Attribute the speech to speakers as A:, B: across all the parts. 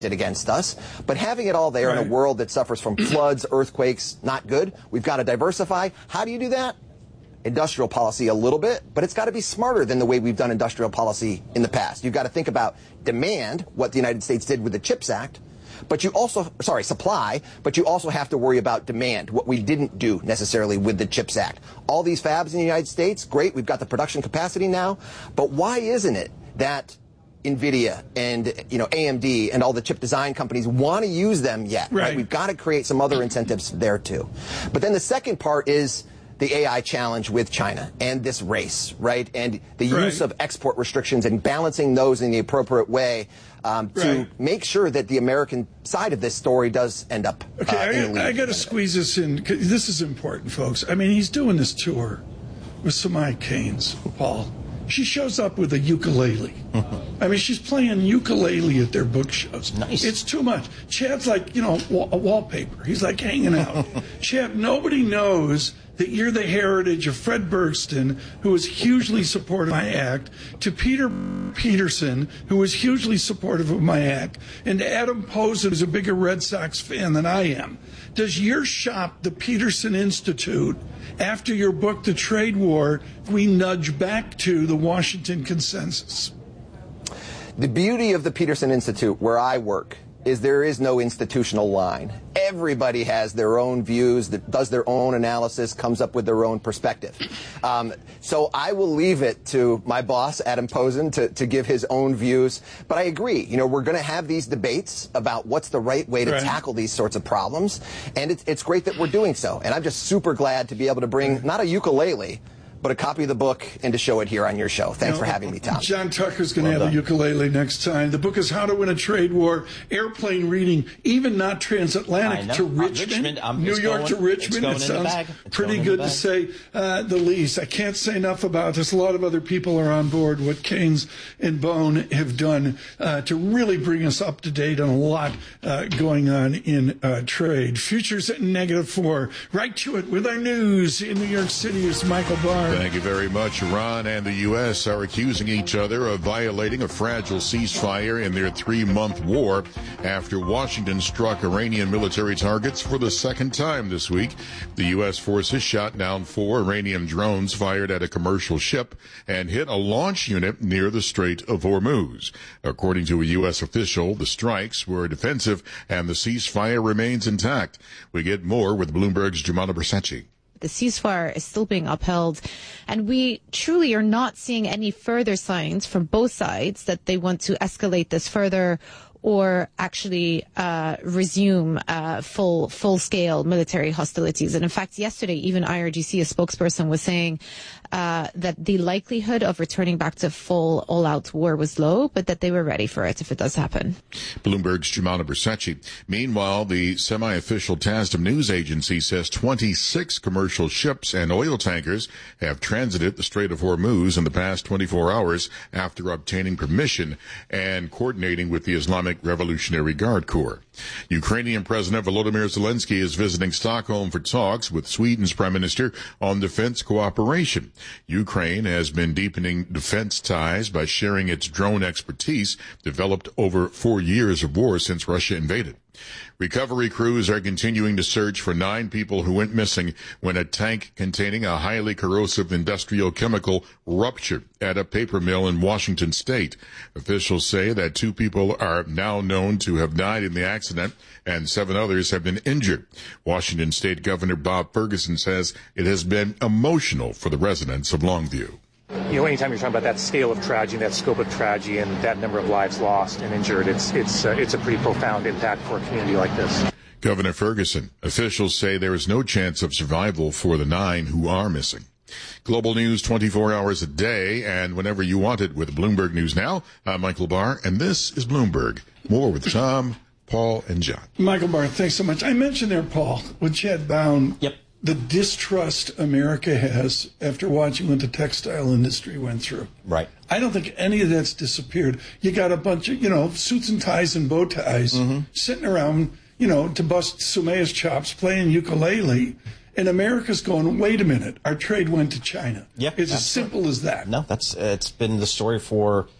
A: it against us, but having it all there in a world that suffers from floods, earthquakes, not good. We've got to diversify. How do you do that? Industrial policy a little bit, but it's got to be smarter than the way we've done industrial policy in the past. You've got to think about demand, what the United States did with the CHIPS Act, but you also, supply, but you also have to worry about demand, what we didn't do necessarily with the CHIPS Act. All these fabs in the United States, great, we've got the production capacity now, but why isn't it that NVIDIA and AMD and all the chip design companies want to use them yet? Right? We've got to create some other incentives there too. But then the second part is the AI challenge with China and this race, right? And the use of export restrictions and balancing those in the appropriate way to make sure that the American side of this story does end up.
B: Okay, I got to squeeze this in. This is important, folks. I mean, he's doing this tour with Samaya Keynes, Paul. She shows up with a ukulele. I mean, she's playing ukulele at their book shows.
C: Nice.
B: It's too much. Chad's like, a wallpaper. He's like hanging out. Chad, nobody knows that you're the heritage of Fred Bergston, who was hugely supportive of my act, to Peter Peterson, who was hugely supportive of my act, and to Adam Posen, who's a bigger Red Sox fan than I am. Does your shop, the Peterson Institute, after your book, The Trade War, we nudge back to the Washington Consensus?
A: The beauty of the Peterson Institute, where I work, is there is no institutional line. Everybody has their own views, that does their own analysis, comes up with their own perspective. So I will leave it to my boss, Adam Posen, to give his own views. But I agree, we're going to have these debates about what's the right way to tackle these sorts of problems. And it's great that we're doing so. And I'm just super glad to be able to bring not a ukulele, but a copy of the book and to show it here on your show. Thanks for having me, Tom.
B: John Tucker's going to have a ukulele next time. The book is How to Win a Trade War, airplane reading, even not transatlantic, to Richmond. New York to Richmond. It sounds pretty good to say the least. I can't say enough about this. A lot of other people are on board. What Keynes and Bone have done to really bring us up to date on a lot going on in trade. Futures at -4. Right to it with our news in New York City is Michael Barr.
D: Thank you very much. Iran and the U.S. are accusing each other of violating a fragile ceasefire in their 3-month war after Washington struck Iranian military targets for the second time this week. The U.S. forces shot down 4 Iranian drones fired at a commercial ship and hit a launch unit near the Strait of Hormuz. According to a U.S. official, the strikes were defensive and the ceasefire remains intact. We get more with Bloomberg's Jumana Bersacci.
E: The ceasefire is still being upheld, and we truly are not seeing any further signs from both sides that they want to escalate this further or actually resume full-scale military hostilities. And in fact, yesterday, even IRGC, a spokesperson, was saying that the likelihood of returning back to full all-out war was low, but that they were ready for it if it does happen.
D: Bloomberg's Jumana Bersacci. Meanwhile, the semi-official Tasnim news agency says 26 commercial ships and oil tankers have transited the Strait of Hormuz in the past 24 hours after obtaining permission and coordinating with the Islamic Revolutionary Guard Corps. Ukrainian President Volodymyr Zelensky is visiting Stockholm for talks with Sweden's Prime Minister on defense cooperation. Ukraine has been deepening defense ties by sharing its drone expertise developed over 4 years of war since Russia invaded. Recovery crews are continuing to search for 9 people who went missing when a tank containing a highly corrosive industrial chemical ruptured at a paper mill in Washington state. Officials say that 2 people are now known to have died in the accident and 7 others have been injured. Washington State Governor Bob Ferguson says it has been emotional for the residents of Longview.
F: Anytime you're talking about that scale of tragedy, that scope of tragedy, and that number of lives lost and injured, it's a pretty profound impact for a community like this.
D: Governor Ferguson, officials say there is no chance of survival for the 9 who are missing. Global news 24 hours a day and whenever you want it with Bloomberg News Now. I'm Michael Barr, and this is Bloomberg. More with Tom, Paul, and John.
B: Michael Barr, thanks so much. I mentioned there, Paul, with Chad Bown.
C: Yep.
B: The distrust America has after watching what the textile industry went through.
C: Right.
B: I don't think any of that's disappeared. You got a bunch of, suits and ties and bow ties sitting around, to bust Sumaya's chops playing ukulele. And America's going, wait a minute, our trade went to China.
C: Yep.
B: It's as simple as that.
C: No, it's been the story for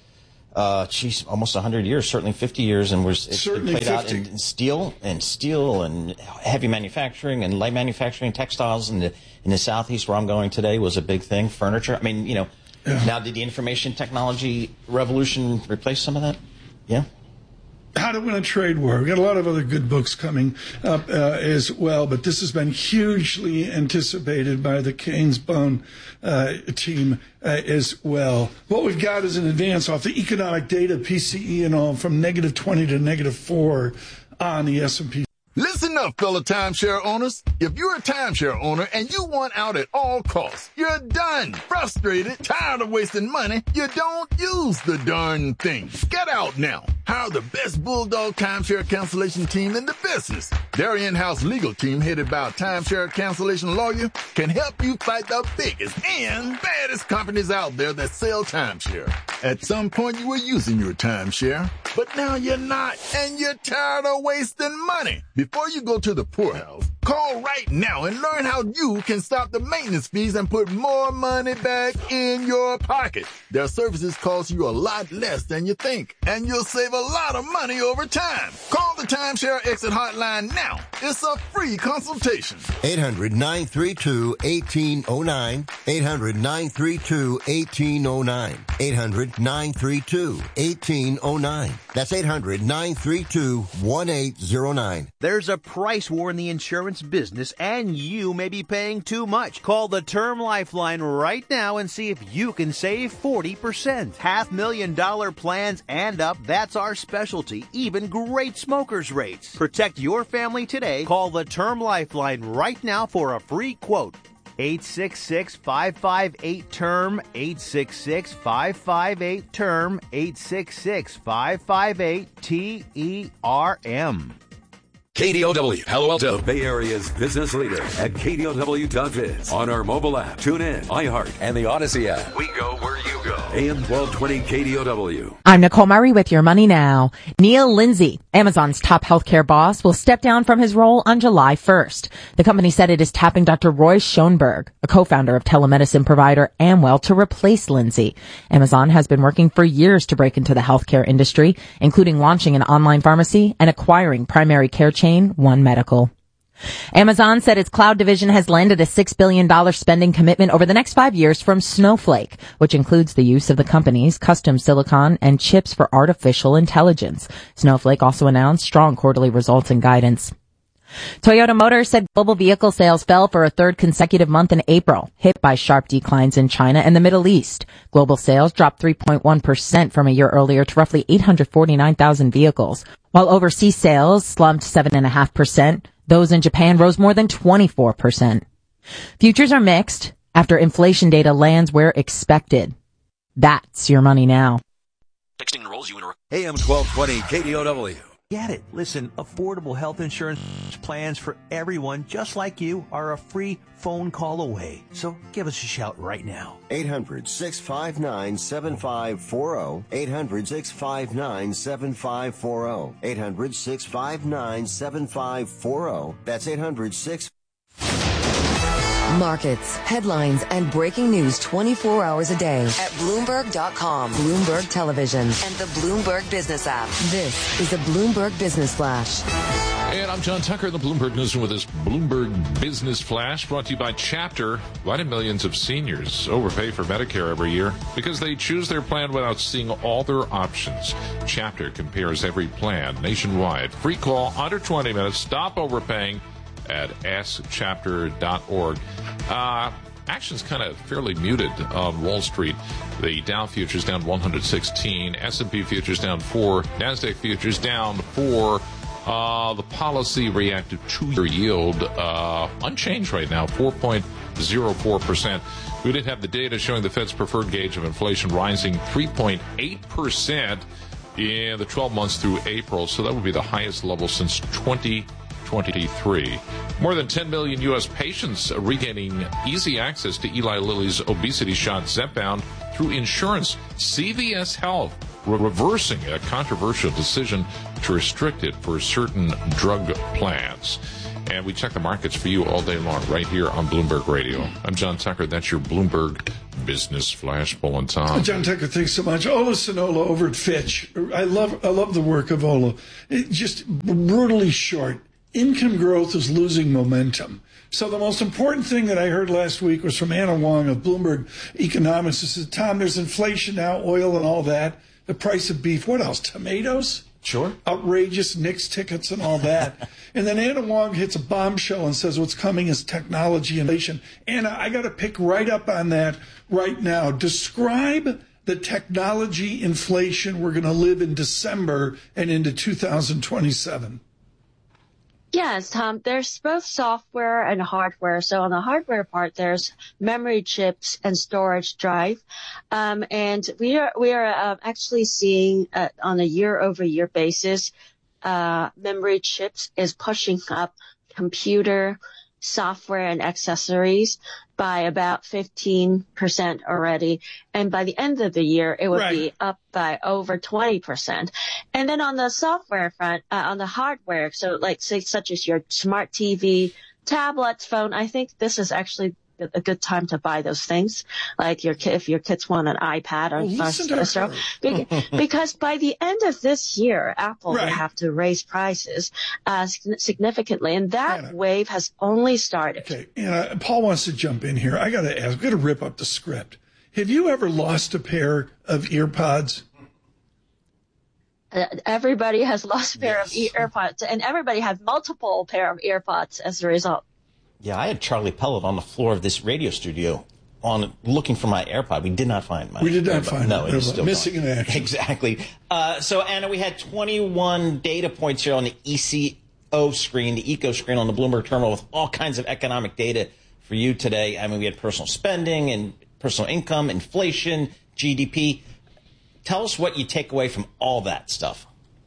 C: almost 100 years, certainly 50 years, and it's been played 50. Out in steel and heavy manufacturing and light manufacturing, textiles in the Southeast where I'm going today was a big thing. Furniture. I mean, now did the information technology revolution replace some of that? Yeah.
B: How to Win a Trade War. We've got a lot of other good books coming up as well, but this has been hugely anticipated by the Keynes Bone team as well. What we've got is an advance off the economic data, PCE and all, from -20 to -4 on the S&P.
G: Listen up, fellow timeshare owners. If you're a timeshare owner and you want out at all costs, you're done, frustrated, tired of wasting money, you don't use the darn thing. Get out now. Hire the best Bulldog timeshare cancellation team in the business. Their in-house legal team, headed by a timeshare cancellation lawyer, can help you fight the biggest and baddest companies out there that sell timeshare. At some point, you were using your timeshare, but now you're not, and you're tired of wasting money. Before you go to the poorhouse, call right now and learn how you can stop the maintenance fees and put more money back in your pocket. Their services cost you a lot less than you think, and you'll save a lot of money over time. Call the Timeshare Exit Hotline now. It's a free consultation.
H: 800-932-1809. 800-932-1809. 800-932-1809. That's 800-932-1809.
I: There's a price war in the insurance business, and you may be paying too much. Call the Term Lifeline right now and see if you can save 40%. $500,000 plans and up, that's our specialty. Even great smokers rates. Protect your family today. Call the Term Lifeline right now for a free quote. 866-558-TERM, 866-558-TERM, 866-558-TERM.
J: KDOW, Palo Alto, Bay Area's business leader at KDOW.biz. On our mobile app, tune in, iHeart, and the Odyssey app. We go where you go. AM 1220 KDOW.
K: I'm Nicole Murray with Your Money Now. Neil Lindsay, Amazon's top healthcare boss, will step down from his role on July 1st. The company said it is tapping Dr. Roy Schoenberg, a co-founder of telemedicine provider Amwell, to replace Lindsay. Amazon has been working for years to break into the healthcare industry, including launching an online pharmacy and acquiring primary care chain One Medical. Amazon said its cloud division has landed a $6 billion spending commitment over the next 5 years from Snowflake, which includes the use of the company's custom silicon and chips for artificial intelligence. Snowflake also announced strong quarterly results and guidance. Toyota Motors said global vehicle sales fell for a third consecutive month in April, hit by sharp declines in China and the Middle East. Global sales dropped 3.1% from a year earlier to roughly 849,000 vehicles, while overseas sales slumped 7.5%. Those in Japan rose more than 24%. Futures are mixed after inflation data lands where expected. That's Your Money Now.
J: Texting enrolls you in AM 1220 KDOW.
I: Get it. Listen, affordable health insurance plans for everyone just like you are a free phone call away. So give us a shout right now.
H: 800-659-7540. 800-659-7540. 800-659-7540. That's 800-659-7540.
L: Markets, headlines, and breaking news 24 hours a day at Bloomberg.com, Bloomberg Television, and the Bloomberg Business app. This is a Bloomberg Business Flash.
D: And I'm John Tucker in the Bloomberg Newsroom with this Bloomberg Business Flash brought to you by Chapter. Why do millions of seniors overpay for Medicare every year? Because they choose their plan without seeing all their options. Chapter compares every plan nationwide. Free call, under 20 minutes. Stop overpaying at askchapter.org. Action's kind of fairly muted on Wall Street. The Dow futures down 116, S&P futures down 4, NASDAQ futures down 4. The policy reactive 2-year yield unchanged right now, 4.04%. We did have the data showing the Fed's preferred gauge of inflation rising 3.8% in the 12 months through April, so that would be the highest level since 2023. More than 10 million U.S. patients regaining easy access to Eli Lilly's obesity shot Zepbound through insurance. CVS Health reversing a controversial decision to restrict it for certain drug plans. And we check the markets for you all day long right here on Bloomberg Radio. I'm John Tucker. That's your Bloomberg Business Flash Bulletin.
B: John Tucker, thanks so much. Ola Sinola over at Fitch. I love the work of Ola. Just brutally short. Income growth is losing momentum. So the most important thing that I heard last week was from Anna Wong of Bloomberg Economics. She said, Tom, there's inflation now, oil and all that. The price of beef. What else? Tomatoes?
C: Sure.
B: Outrageous Knicks tickets and all that. And then Anna Wong hits a bombshell and says what's coming is technology inflation. Anna, I got to pick right up on that right now. Describe the technology inflation we're going to live in December and into 2027.
M: Yes, Tom, there's both software and hardware. So on the hardware part, there's memory chips and storage drive. And we are actually seeing on a year-over-year basis, memory chips is pushing up computer software and accessories by about 15% already. And by the end of the year, it would be up by over 20%. And then on the software front, on the hardware, so like say such as your smart TV, tablets, phone, I think this is actually a good time to buy those things. Like if your kids want an iPad or because by the end of this year, Apple will have to raise prices significantly, and that wave has only started.
B: Okay, and Paul wants to jump in here. I got to ask. I'm going to rip up the script. Have you ever lost a pair of earpods?
M: Everybody has lost a pair of earpods, and everybody has multiple pair of earpods as a result.
C: Yeah, I had Charlie Pellet on the floor of this radio studio looking for my AirPod. We did not find mine.
B: We did not find it.
C: No, it was still
B: missing in action.
C: Exactly. So, Anna, we had 21 data points here on the ECO screen, the ECO screen on the Bloomberg terminal with all kinds of economic data for you today. I mean, we had personal spending and personal income, inflation, GDP. Tell us what you take away from all that stuff.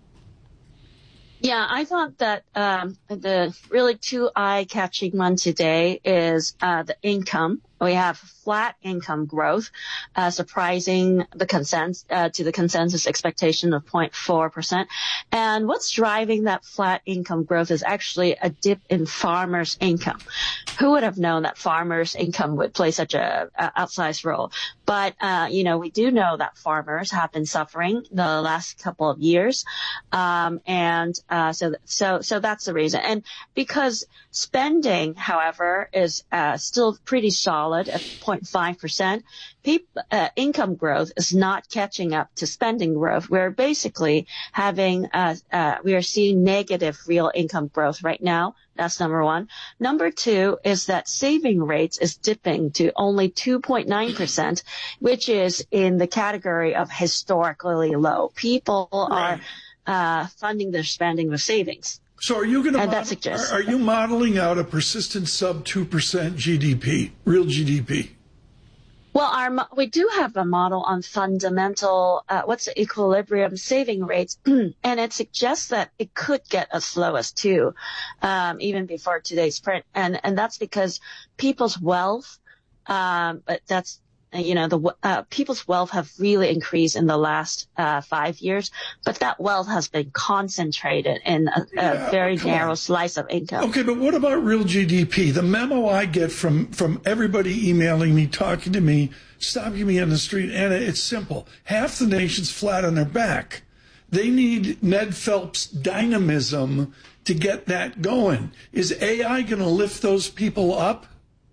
M: Yeah, I thought that the really two eye-catching one today is the income. We have flat income growth, surprising the consensus expectation of 0.4%. And what's driving that flat income growth is actually a dip in farmers' income. Who would have known that farmers' income would play such a outsized role? But we do know that farmers have been suffering the last couple of years, so that's the reason. And because spending, however, is still pretty solid at 0.5%. Income growth is not catching up to spending growth. We're basically we are seeing negative real income growth right now. That's number one. Number two is that saving rates is dipping to only 2.9%, which is in the category of historically low. People are funding their spending with savings.
B: So are you are you modeling out a persistent sub 2% GDP, real GDP?
M: Well, we do have a model on fundamental, what's the equilibrium saving rates, and it suggests that it could get as low as 2, even before today's print, and that's because people's wealth, but that's people's wealth have really increased in the last 5 years, but that wealth has been concentrated in a very narrow slice of income.
B: Okay, but what about real GDP? The memo I get from everybody emailing me, talking to me, stopping me on the street, Anna, it's simple. Half the nation's flat on their back. They need Ned Phelps dynamism to get that going. Is AI going to lift those people up?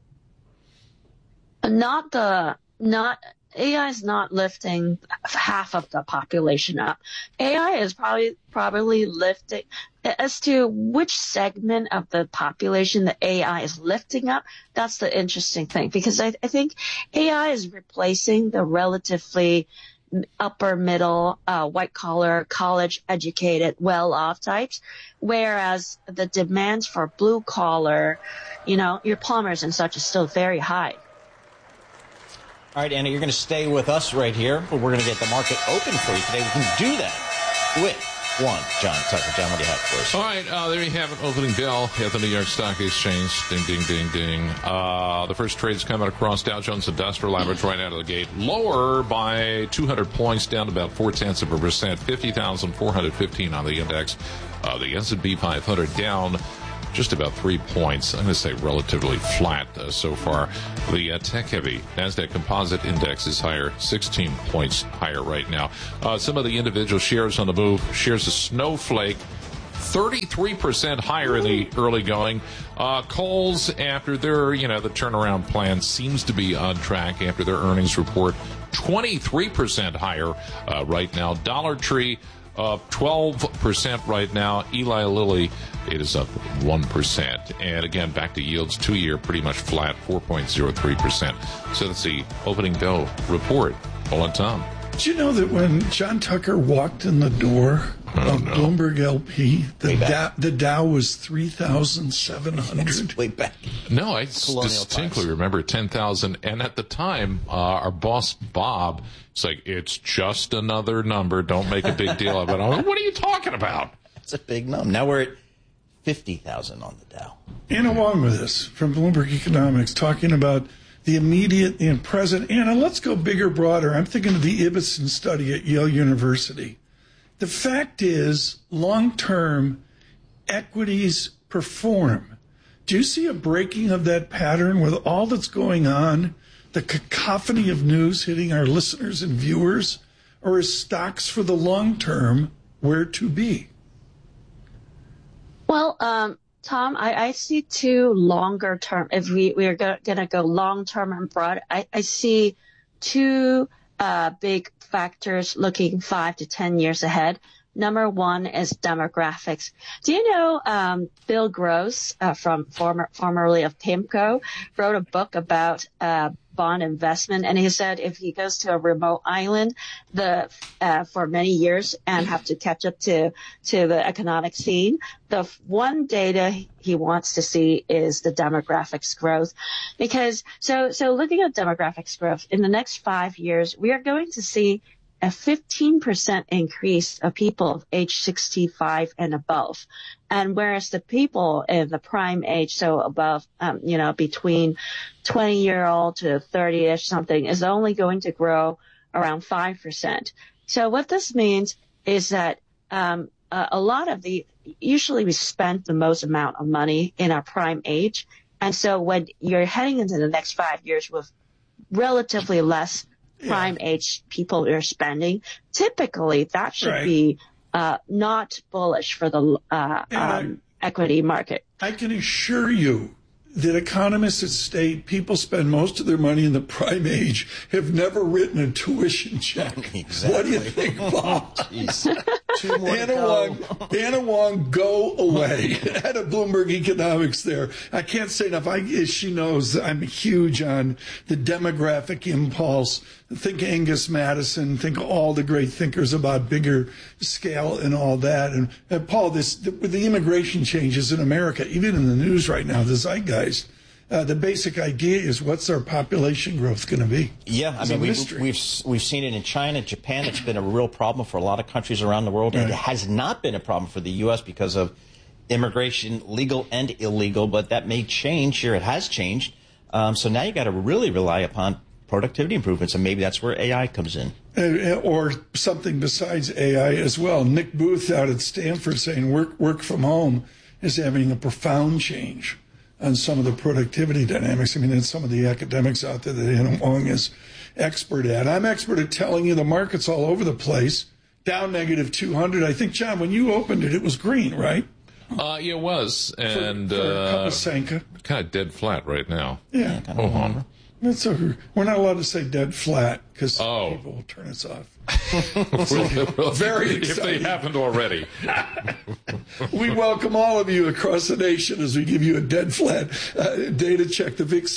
M: AI is not lifting half of the population up. AI is probably lifting as to which segment of the population the AI is lifting up. That's the interesting thing, because I think AI is replacing the relatively upper middle, white collar, college educated, well off types, whereas the demands for blue collar, your plumbers and such is still very high.
C: All right, Anna, you're going to stay with us right here, but we're going to get the market open for you today. We can do that with one. John Tucker. John, what do you have for us?
N: All right, there you have it. Opening bell at the New York Stock Exchange. Ding, ding, ding, ding. The first trade's coming across Dow Jones Industrial Average right out of the gate. Lower by 200 points, down to about 0.4%. 50,415 on the index. The S&P 500 down just about 3 points. I'm going to say relatively flat so far. The tech-heavy NASDAQ Composite Index is higher, 16 points higher right now. Some of the individual shares on the move. Shares of Snowflake, 33% higher in the early going. Kohl's, after their, the turnaround plan seems to be on track after their earnings report, 23% higher right now. Dollar Tree, up 12% right now. Eli Lilly, it is up 1%. And again, back to yields, 2-year, pretty much flat, 4.03%. So that's the opening bell report. Hold on, Tom.
B: Did you know that when John Tucker walked in the door of Bloomberg LP, the Dow was 3,700?
C: Way back.
N: No, I distinctly remember 10,000. And at the time, our boss, Bob, it's like, it's just another number. Don't make a big deal of it. What are you talking about?
C: It's a big number. Now we're at 50,000 on the Dow.
B: Anna Wong with us from Bloomberg Economics talking about the immediate and present. Anna, let's go bigger, broader. I'm thinking of the Ibbotson study at Yale University. The fact is, long-term, equities perform. Do you see a breaking of that pattern with all that's going on, the cacophony of news hitting our listeners and viewers? Or is stocks for the long term where to be?
M: Well, Tom, I see two longer term. If we are going to go long term and broad, I see two big factors looking 5 to 10 years ahead. Number one is demographics. Do you know Bill Gross, from formerly of PIMCO, wrote a book about bond investment, and he said if he goes to a remote island for many years and have to catch up to the economic scene, the one data he wants to see is the demographics growth. Because so looking at demographics growth in the next 5 years, we are going to see a 15% increase of people of age 65 and above. And whereas the people in the prime age, so above, between 20-year-old to 30-ish something, is only going to grow around 5%. So what this means is that a lot of usually we spend the most amount of money in our prime age. And so when you're heading into the next 5 years with relatively less prime age people are spending, typically that should be not bullish for the equity market.
B: I can assure you that economists that state people spend most of their money in the prime age have never written a tuition check.
C: Exactly.
B: What do you think, Bob?
C: Two more
B: Anna Wong, go away. Head of Bloomberg Economics there. I can't say enough. She knows I'm huge on the demographic impulse. Think Angus Madison. Think all the great thinkers about bigger scale and all that. And Paul, with the immigration changes in America, even in the news right now, the zeitgeist, the basic idea is what's our population growth going to be?
C: Yeah, I mean, we've seen it in China, Japan. It's been a real problem for a lot of countries around the world. Right. It has not been a problem for the U.S. because of immigration, legal and illegal, but that may change here. It has changed. So now you got to really rely upon productivity improvements, and maybe that's where AI comes in.
B: Or something besides AI as well. Nick Booth out at Stanford saying work from home is having a profound change on some of the productivity dynamics. I mean, there's some of the academics out there that Anna Wong is expert at. I'm expert at telling you the market's all over the place, down negative 200. I think, John, when you opened it, it was green, right?
N: Yeah, it was. And
B: for a couple Sanka.
N: Kind of dead flat right now.
B: Yeah.
N: Hold on.
B: We're not allowed to say dead flat because people will turn us off. Very exciting.
N: If they haven't already.
B: We welcome all of you across the nation as we give you a dead flat data check. The VIX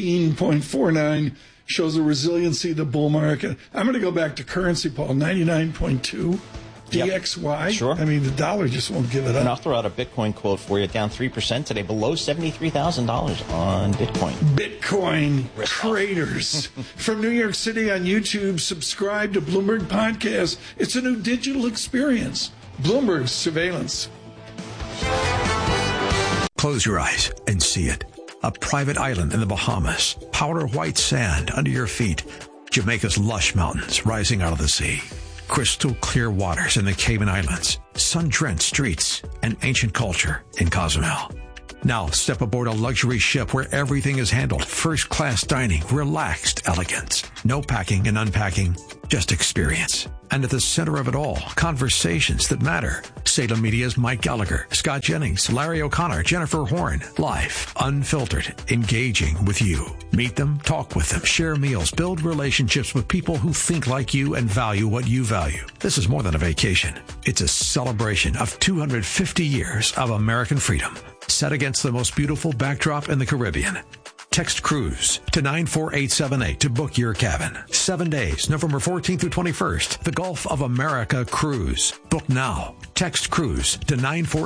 B: 16.49 shows the resiliency of the bull market. I'm going to go back to currency, Paul, 99.2. DXY.
C: Sure.
B: I mean, the dollar just won't give it up.
C: And I'll throw out a Bitcoin quote for you, down 3% today, below $73,000 on Bitcoin.
B: Bitcoin traders. From New York City on YouTube, subscribe to Bloomberg Podcast. It's a new digital experience. Bloomberg surveillance.
O: Close your eyes and see it. A private island in the Bahamas. Powder white sand under your feet. Jamaica's lush mountains rising out of the sea. Crystal clear waters in the Cayman Islands. Sun-drenched streets and ancient culture in Cozumel. Now step aboard a luxury ship where everything is handled. First-class dining, relaxed elegance. No packing and unpacking, just experience. And at the center of it all, conversations that matter. Salem Media's Mike Gallagher, Scott Jennings, Larry O'Connor, Jennifer Horn. Live, unfiltered, engaging with you. Meet them, talk with them, share meals, build relationships with people who think like you and value what you value. This is more than a vacation. It's a celebration of 250 years of American freedom, set against the most beautiful backdrop in the Caribbean. Text cruise to 94878 to book your cabin. 7 days, November 14th through 21st. The Gulf of America Cruise. Book now. Text cruise to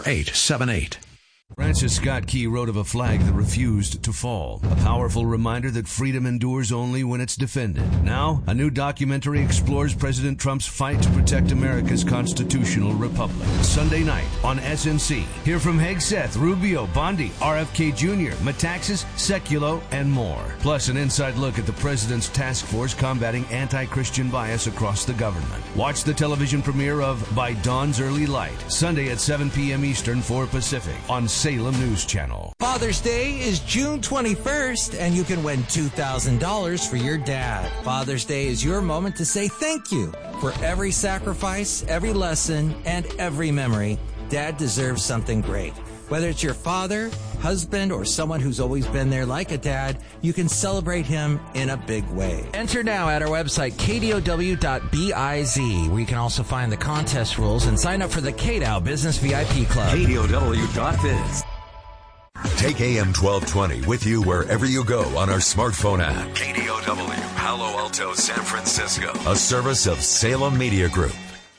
O: 94878.
P: Francis Scott Key wrote of a flag that refused to fall. A powerful reminder that freedom endures only when it's defended. Now, a new documentary explores President Trump's fight to protect America's constitutional republic. Sunday night on SNC. Hear from Hegseth, Rubio, Bondi, RFK Jr., Metaxas, Sekulow, and more. Plus, an inside look at the president's task force combating anti-Christian bias across the government. Watch the television premiere of By Dawn's Early Light, Sunday at 7 p.m. Eastern, 4 Pacific, on Salem News Channel.
Q: Father's Day is June 21st, and you can win $2,000 for your dad. Father's Day is your moment to say thank you for every sacrifice, every lesson, and every memory. Dad deserves something great. Whether it's your father, husband, or someone who's always been there like a dad, you can celebrate him in a big way.
R: Enter now at our website, kdow.biz, where you can also find the contest rules and sign up for the KDOW Business VIP Club.
J: KDOW.biz. Take AM 1220 with you wherever you go on our smartphone app. KDOW, Palo Alto, San Francisco. A service of Salem Media Group.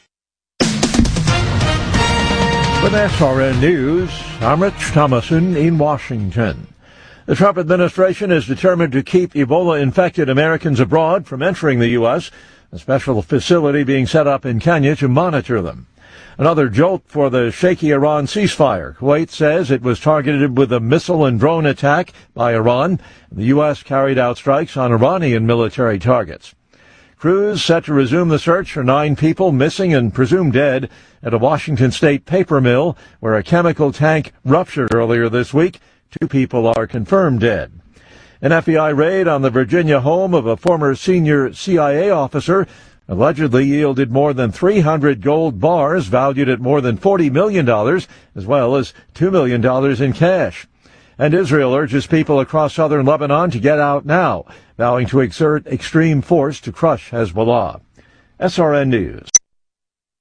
S: With SRN News, I'm Rich Thomason in Washington. The Trump administration is determined to keep Ebola-infected Americans abroad from entering the U.S., a special facility being set up in Kenya to monitor them. Another jolt for the shaky Iran ceasefire. Kuwait says it was targeted with a missile and drone attack by Iran. The U.S. carried out strikes on Iranian military targets. Crews set to resume the search for 9 people missing and presumed dead at a Washington state paper mill where a chemical tank ruptured earlier this week. 2 people are confirmed dead. An FBI raid on the Virginia home of a former senior CIA officer allegedly yielded more than 300 gold bars valued at more than $40 million, as well as $2 million in cash. And Israel urges people across southern Lebanon to get out now, vowing to exert extreme force to crush Hezbollah. SRN News.